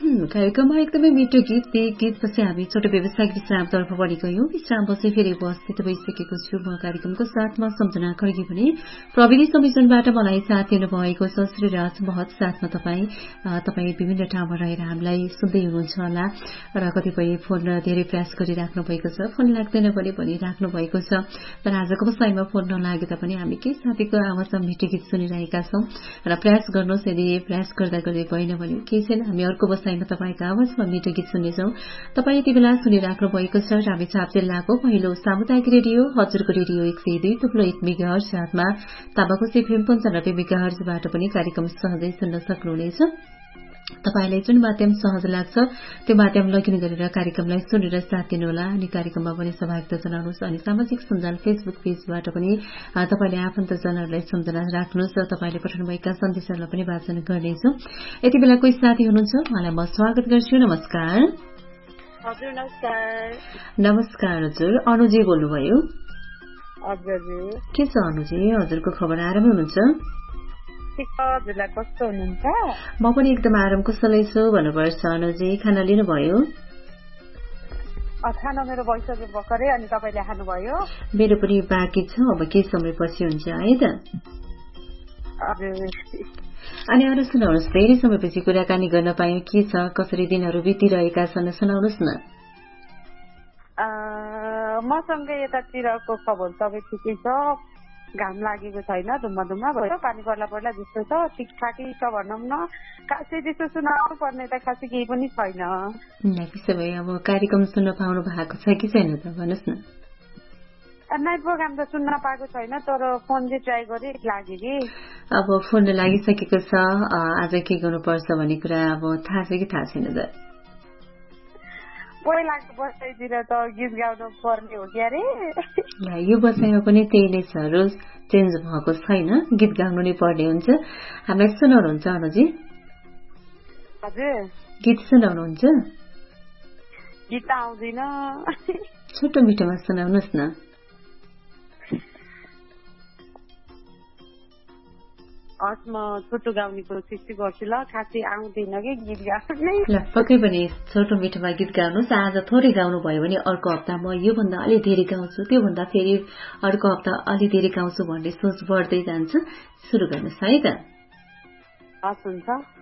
कार्यक्रममा एकदमै मिठो गीत त्यही गीतपछि हामी छोटो व्यवसायिक विश्रामतर्फ बढी गयौं। विश्रामपछि फेरि उपस्थित भइसकेको छु म कार्यक्रमको साथमा सम्झना खड्गी पनि प्रविधि संयोजनबाट मलाई साथ दिनुभएको छ श्रीराज महत। साथमा तपाईँ विभिन्न ठाउँमा रहेर हामीलाई सुन्दै हुनुहुन्छ होला र कतिपय फोन धेरै प्रयास गरिराख्नु भएको छ, फोन लाग्दैन पनि भनिराख्नु भएको छ। तर आजको बसाइमा फोन नलागे तापनि हामी केही साथीको आवाजमा मिठो गीत सुनिरहेका छौं र प्रयास गर्नुहोस्। यदि प्रयास गर्दा गर्दै भएन भने केही छैन, हामी अर्को बसाइमा तपाईँको आवाजमा मिठो गीत सुन्नेछौं। तपाईँ यति बेला सुनिराख्नु भएको छ रामेछाप जिल्लाको पहिलो सामुदायिक रेडियो हजुरको रेडियो 102.1 मेगाहर्ज, साथमा ताबाकोस एफएम 95 मेगाहर्जबाट पनि कार्यक्रम सहजै सुन्न सक्नुहुनेछ। तपाईलाई जुन माध्यम सहज लाग्छ त्यो माध्यम लगइन गरेर कार्यक्रमलाई सुनेर साथ दिनुहोला अनि कार्यक्रममा पनि सहभागिता जनाउनुहोस्। अनि सामाजिक सञ्जाल फेसबुक पेजबाट पनि तपाईले आफन्तजनहरूलाई सम्झना राख्नुहोस् र तपाईले पठाउनुभएका सन्देशहरूलाई पनि वाचन गर्नेछु। यति बेला कोही साथी हुनुहुन्छ, उहाँलाई म स्वागत गर्छु। नमस्कार। हजुर नमस्कार। नमस्कार हजुर, अनुजी बोल्नुभयो? हजुर। के छ अनुजी, हजुरको खबर आरामै हुनुहुन्छ? हजुरलाई कस्तो हुनुहुन्छ? म पनि एकदम आराम कुशलै छु भन्नुपर्छ। अनुजी खाना लिनुभयो? खाना मेरो भइसक्यो भर्खरै, अनि तपाईले खानुभयो? मेरो पनि बाँकी छ, अब केही समयपछि हुन्छ है त। अनि अरू सुनाउनुहोस्, धेरै समयपछि कुराकानी गर्न पायौं, के छ कसरी दिनहरू बितिरहेका छन् सुनाउनुहोस् न। मसँगै यतातिरको खबर सबै ठिकै छ, घाम लागेको छैन, धुम्मा भयो, पानी पर्ला जस्तो छ, ठिकठाकै छ भनौँ न। खासै त्यस्तो सुनाउनु पर्ने त खासै केही पनि छैन। त्यसो भए अब कार्यक्रम सुन्न पाउनु भएको छ कि छैन त भन्नुहोस् न। नाइट प्रोग्राम त सुन्न पाएको छैन, तर फोन चाहिँ ट्राई गरेँ, लाग्यो कि। अब फोन लागिसकेको छ, आज के गर्नुपर्छ भन्ने कुरा अब थाहा छ कि थाहा छैन त? पहिलाको बसाइतिर त गीत गाउनु पर्ने हो कि अरे। यो बसाइमा पनि त्यही नै छ, रुल्स चेन्ज भएको छैन, गीत गाउनु नै पर्ने हुन्छ। हामीलाई सुनाउनुहुन्छ अनुजी? हजुर। गीत सुनाउनुहुन्छ? गीत आउँदैन। छोटो मिठोमा सुनाउनुहोस् न। हस्, म छोटो गाउने कोसिस गर्छु ल, खासै आउँदैन कि गीत गाउनै। ल पक्कै पनि छोटो मिठोमा गीत गाउनुहोस्। आज थोरै गाउनु भयो भने अर्को हप्ता म योभन्दा अलि धेरै गाउँछु, त्योभन्दा फेरि अर्को हप्ता अलि धेरै गाउँछु भन्ने सोच बढ्दै जान्छ। सुरु गर्नुहोस् है त। हस् हुन्छ।